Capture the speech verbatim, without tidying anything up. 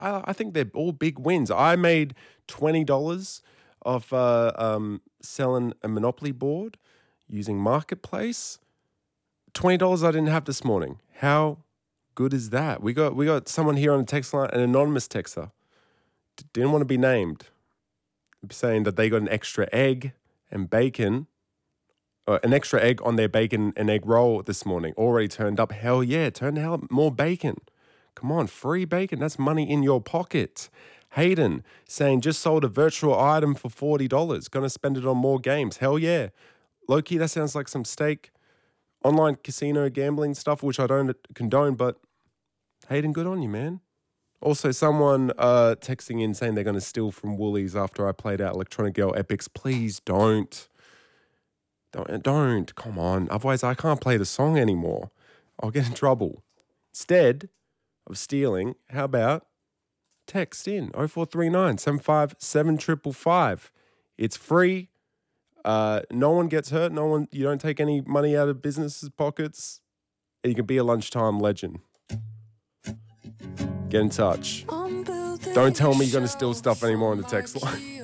I, I think they're all big wins. I made twenty dollars off uh, um, selling a Monopoly board using Marketplace. twenty dollars I didn't have this morning. How good is that? We got we got someone here on the text line, an anonymous texter, d- didn't want to be named, saying that they got an extra egg and bacon, uh, an extra egg on their bacon and egg roll this morning. Already turned up. Hell yeah, turn out more bacon. Come on, free bacon. That's money in your pocket. Hayden saying just sold a virtual item for forty dollars. Gonna spend it on more games. Hell yeah. Low-key, that sounds like some steak. Online casino gambling stuff, which I don't condone, but Hayden, good on you, man. Also, someone uh, texting in saying they're going to steal from Woolies after I played out Electronic Girl Epics. Please don't. Don't. Don't. Come on. Otherwise, I can't play the song anymore. I'll get in trouble. Instead of stealing, how about text in oh four three nine, seven five seven, five five five. It's free. Uh, no one gets hurt. No one. You don't take any money out of businesses' pockets. And you can be a lunchtime legend. Get in touch. Don't tell me you're going to steal stuff anymore on the text line.